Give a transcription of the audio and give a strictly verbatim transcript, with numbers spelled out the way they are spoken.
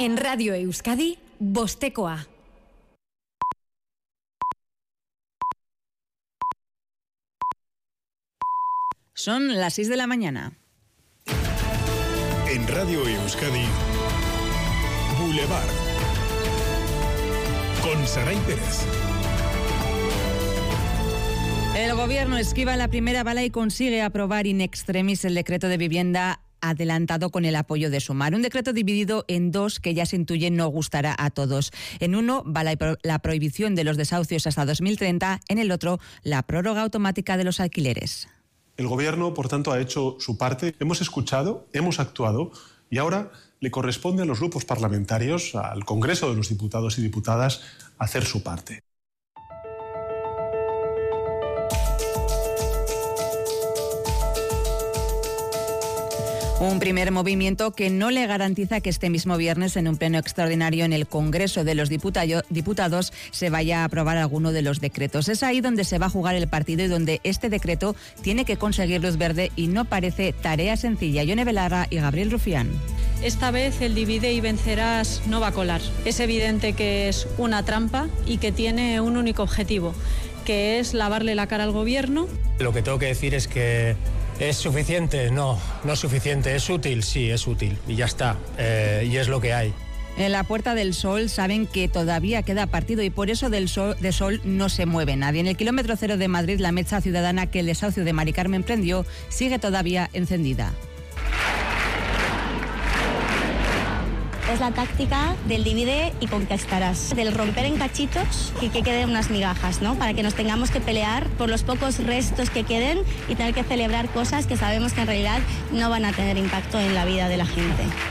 En Radio Euskadi, Bostekoa. Son las seis de la mañana. En Radio Euskadi, Boulevard. Con Saray Pérez. El gobierno esquiva la primera bala y consigue aprobar in extremis el decreto de vivienda adelantado con el apoyo de Sumar. Un decreto dividido en dos que ya se intuye no gustará a todos. En uno va la, la prohibición de los desahucios hasta dos mil treinta, en el otro la prórroga automática de los alquileres. El Gobierno, por tanto, ha hecho su parte. Hemos escuchado, hemos actuado y ahora le corresponde a los grupos parlamentarios, al Congreso de los Diputados y Diputadas, hacer su parte. Un primer movimiento que no le garantiza que este mismo viernes, en un pleno extraordinario en el Congreso de los Diputados, se vaya a aprobar alguno de los decretos. Es ahí donde se va a jugar el partido y donde este decreto tiene que conseguir luz verde y no parece tarea sencilla. Yone Belarra y Gabriel Rufián. Esta vez el divide y vencerás no va a colar. Es evidente que es una trampa y que tiene un único objetivo, que es lavarle la cara al Gobierno. Lo que tengo que decir es que ¿es suficiente? No, no es suficiente. ¿Es útil? Sí, es útil. Y ya está. Eh, y es lo que hay. En la Puerta del Sol saben que todavía queda partido y por eso del Sol, de Sol no se mueve nadie. En el kilómetro cero de Madrid, la mecha ciudadana que el desahucio de Mari Carmen prendió sigue todavía encendida. Es la táctica del divide y conquistarás, del romper en cachitos y que queden unas migajas, ¿no? Para que nos tengamos que pelear por los pocos restos que queden y tener que celebrar cosas que sabemos que en realidad no van a tener impacto en la vida de la gente.